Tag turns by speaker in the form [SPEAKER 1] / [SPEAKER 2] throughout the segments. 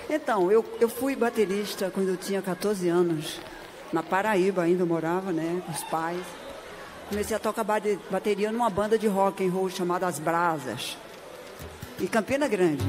[SPEAKER 1] Então, eu fui baterista quando eu tinha 14 anos. Na Paraíba ainda eu morava, né, com os pais. Comecei a tocar bateria numa banda de rock and roll chamada As Brasas, em Campina Grande.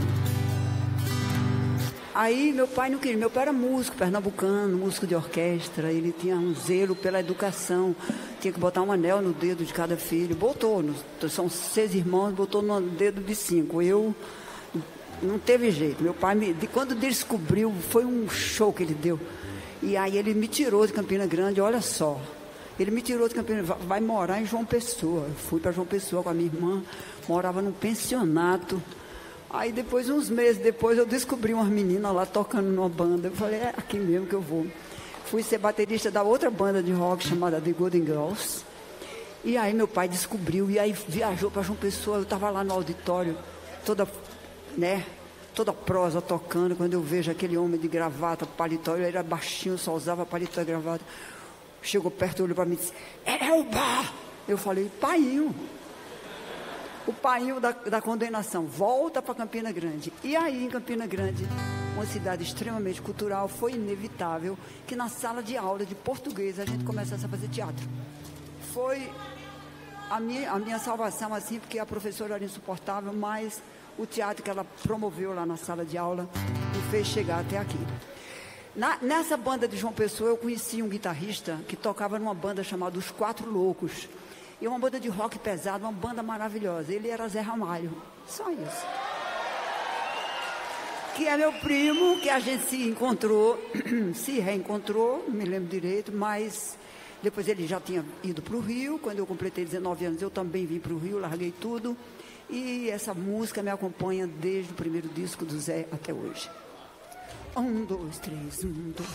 [SPEAKER 1] Aí meu pai não queria, meu pai era músico pernambucano, músico de orquestra, ele tinha um zelo pela educação, tinha que botar um anel no dedo de cada filho, botou, são 6 irmãos, botou no dedo de 5, eu não teve jeito, meu pai, quando descobriu, foi um show que ele deu, e aí ele me tirou de Campina Grande, olha só, ele me tirou de Campina Grande, vai morar em João Pessoa, eu fui para João Pessoa com a minha irmã, morava num pensionato. Aí depois, uns meses depois, eu descobri umas meninas lá tocando numa banda. Eu falei, é aqui mesmo que eu vou. Fui ser baterista da outra banda de rock chamada The Golden Girls. E aí meu pai descobriu, e aí viajou para João Pessoa. Eu estava lá no auditório, toda prosa tocando. Quando eu vejo aquele homem de gravata, paletó, ele era baixinho, só usava paletó e gravata. Chegou perto, olhou para mim e disse, é o bar! Eu falei, painho. O painho da condenação, volta para Campina Grande. E aí, em Campina Grande, uma cidade extremamente cultural, foi inevitável que na sala de aula de português a gente começasse a fazer teatro. Foi a minha salvação, assim, porque a professora era insuportável, mas o teatro que ela promoveu lá na sala de aula me fez chegar até aqui. Nessa banda de João Pessoa, eu conheci um guitarrista que tocava numa banda chamada Os Quatro Loucos. E uma banda de rock pesado, uma banda maravilhosa. Ele era Zé Ramalho, só isso. Que é meu primo, que a gente se encontrou, se reencontrou, não me lembro direito, mas depois ele já tinha ido para o Rio. Quando eu completei 19 anos, eu também vim para o Rio, larguei tudo. E essa música me acompanha desde o primeiro disco do Zé até hoje. 1, 2, 3, 1, 2...